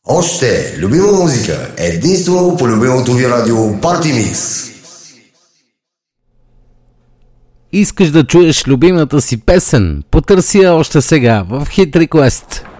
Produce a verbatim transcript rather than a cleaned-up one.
Още любима музика, единствено по любимото ви радио Party Mix. Искаш да чуеш любимата си песен? Потърси я още сега в Hit Request.